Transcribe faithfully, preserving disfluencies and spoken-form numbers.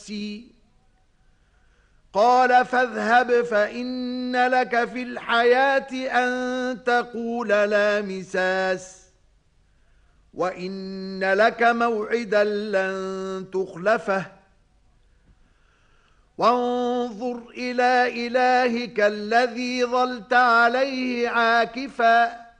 قال فاذهب فإن لك في الحياة أن تقول لا مساس وإن لك موعدا لن تخلفه وانظر إلى إلهك الذي ظلت عليه عاكفا